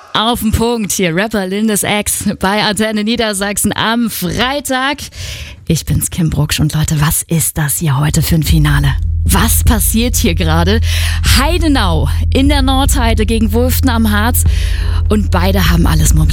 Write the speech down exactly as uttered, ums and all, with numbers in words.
Auf den Punkt hier, Rapper Lindesex bei Antenne Niedersachsen am Freitag. Ich bin's, Kim Brucksch, und Leute, was ist das hier heute für ein Finale? Was passiert hier gerade? Heidenau in der Nordheide gegen Wulften am Harz und beide haben alles mobil.